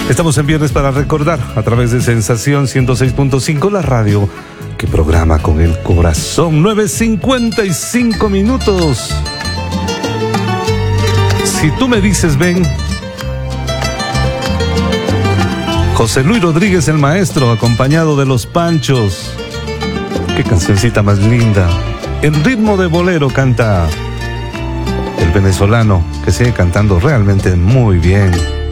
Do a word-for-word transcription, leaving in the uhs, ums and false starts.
Estamos en Viernes para Recordar a través de Sensación ciento seis punto cinco, la radio que programa con el corazón. Nueve cincuenta y cinco minutos. Si tú me dices ven. José Luis Rodríguez el maestro, acompañado de Los Panchos. Qué cancioncita más linda. En ritmo de bolero canta el venezolano, que sigue cantando realmente muy bien.